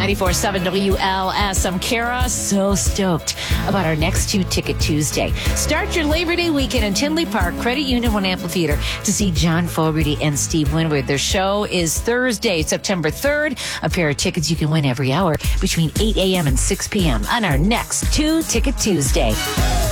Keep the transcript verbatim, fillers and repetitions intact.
ninety-four point seven W L S. I'm Kara. So stoked about our next two Ticket Tuesday. Start your Labor Day weekend in Tinley Park, Credit Union One Amphitheater, to see John Fogerty and Steve Winwood. Their show is Thursday, September third. A pair of tickets you can win every hour between eight a.m. and six p.m. on our next two Ticket Tuesday.